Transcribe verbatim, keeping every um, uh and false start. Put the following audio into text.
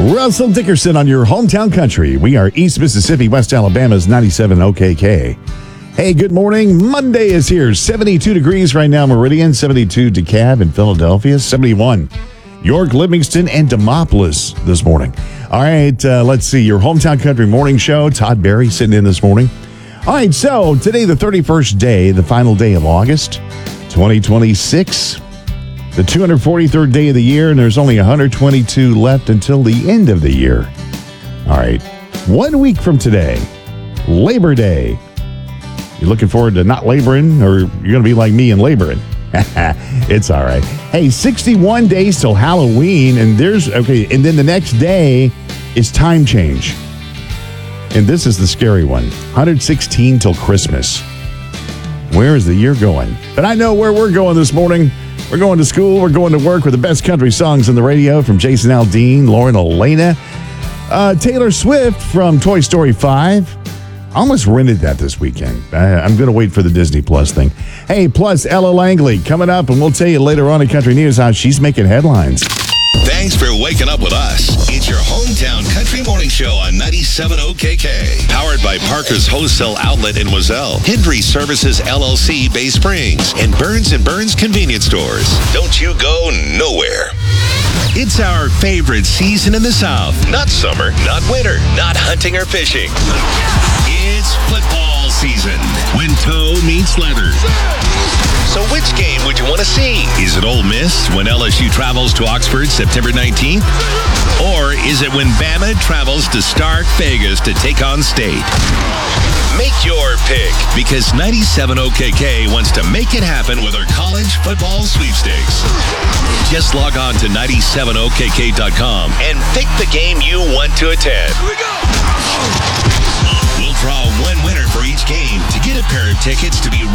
Russell Dickerson on your hometown country. We are East Mississippi, West Alabama's ninety-seven O K K. Hey, good morning. Monday is here. seventy-two degrees right now, Meridian. seventy-two DeKalb and Philadelphia. seventy-one York, Livingston, and Demopolis this morning. All right, uh, let's see. Your hometown country morning show. Todd Berry sitting in this morning. All right, so today, the thirty-first day, the final day of August, twenty twenty-six. The two hundred forty-third day of the year, and there's only one hundred twenty-two left until the end of the year. All right, one week from today, Labor Day. You looking forward to not laboring, or you're going to be like me and laboring? It's all right. Hey, sixty-one days till Halloween, and there's, okay, and then the next day is time change. And this is the scary one, one hundred sixteen till Christmas. Where is the year going? But I know where we're going this morning. We're going to school. We're going to work with the best country songs on the radio from Jason Aldean, Lauren Elena, uh, Taylor Swift from Toy Story five. I almost rented that this weekend. I, I'm going to wait for the Disney Plus thing. Hey, plus Ella Langley coming up, and we'll tell you later on in Country News how she's making headlines. Thanks for waking up with us. It's your hometown country morning show on ninety-seven O K K. Powered by Parker's Wholesale Outlet in Wazelle, Hendry Services L L C Bay Springs, and Burns and Burns Convenience Stores. Don't you go nowhere. It's our favorite season in the South. Not summer, not winter, not hunting or fishing. It's football season when toe meets leather. So which game would you want to see? Is it Ole Miss when L S U travels to Oxford September nineteenth? Or is it when Bama travels to Stark Vegas to take on State? Make your pick, because ninety-seven O K K wants to make it happen with our college football sweepstakes. Just log on to ninety-seven O K K dot com and pick the game you want to attend. Here we go! We'll draw one winner for each game to get a pair of tickets to be